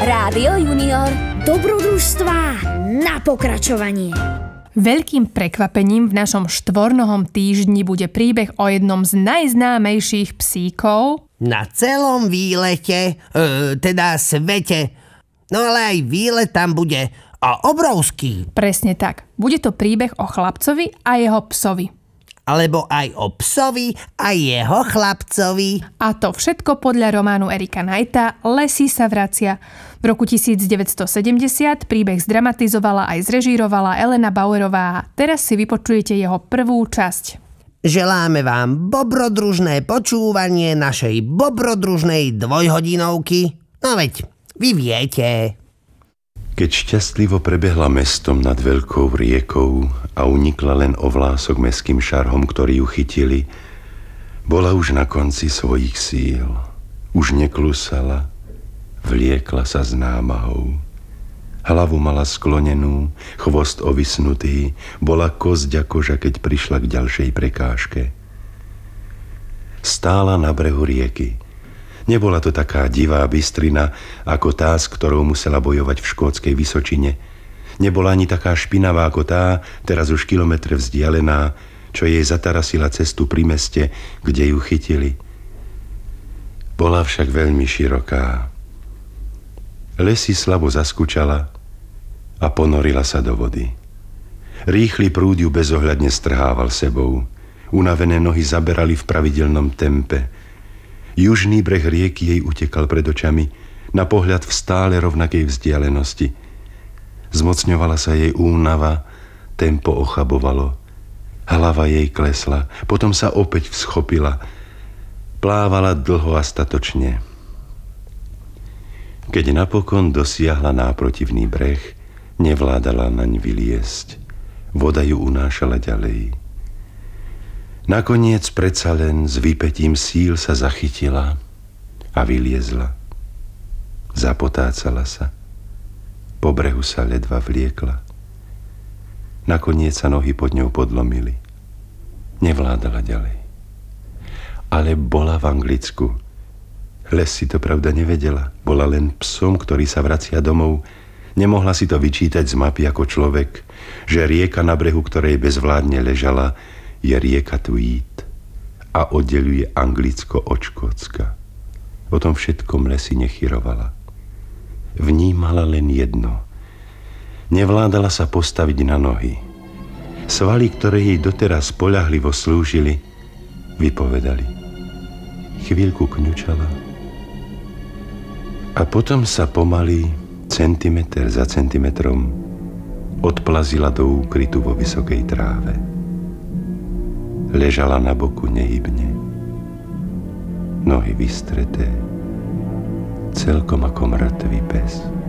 Rádio Junior. Dobrodružstvá na pokračovanie. Veľkým prekvapením v našom štvornohom týždni bude príbeh o jednom z najznámejších psíkov na celom výlete, teda svete. No ale aj výlet tam bude a obrovský. Presne tak. Bude to príbeh o chlapcovi a jeho psovi. Alebo aj o psovi a jeho chlapcovi. A to všetko podľa románu Erika Knighta Lesy sa vracia. V roku 1970 príbeh zdramatizovala aj zrežírovala Elena Bauerová. Teraz si vypočujete jeho prvú časť. Želáme vám bobrodružné počúvanie našej bobrodružnej dvojhodinovky. No veď, vy viete. Keď šťastlivo prebehla mestom nad veľkou riekou a unikla len o vlások mestským šarhom, ktorí ju chytili, bola už na konci svojich síl. Už neklusala, vliekla sa s námahou. Hlavu mala sklonenú, chvost ovisnutý, bola kosť a koža, keď prišla k ďalšej prekážke. Stála na brehu rieky. Nebola to taká divá bystrina, ako tá, s ktorou musela bojovať v škótskej Vysočine. Nebola ani taká špinavá ako tá, teraz už kilometre vzdialená, čo jej zatarasila cestu pri meste, kde ju chytili. Bola však veľmi široká. Lesy slabo zaskúčala a ponorila sa do vody. Rýchly prúd ju bezohľadne strhával sebou. Unavené nohy zaberali v pravidelnom tempe. Južný breh rieky jej utekal pred očami, na pohľad v stále rovnakej vzdialenosti. Zmocňovala sa jej únava, tempo ochabovalo. Hlava jej klesla, potom sa opäť vzchopila. Plávala dlho a statočne. Keď napokon dosiahla náprotivný breh, nevládala naň vyliesť. Voda ju unášala ďalej. Nakoniec predsa len s vypätím síl sa zachytila a vyliezla. Zapotácala sa. Po brehu sa ledva vliekla. Nakoniec sa nohy pod ňou podlomili. Nevládala ďalej. Ale bola v Anglicku. Les si to pravda nevedela. Bola len psom, ktorý sa vracia domov. Nemohla si to vyčítať z mapy ako človek, že rieka, na brehu ktorej bezvládne ležala, je rieka Tweed a oddeľuje Anglicko od Škótska. O tom všetkom Lesy nechyrovala. Vnímala len jedno. Nevládala sa postaviť na nohy. Svaly, ktoré jej doteraz spoľahlivo slúžili, vypovedali. Chvíľku kňučala a potom sa pomaly, centimeter za centimetrom, odplazila do úkrytu vo vysokej tráve. Ležala na boku nehybne, nohy vystreté, celkom ako mŕtvý pes.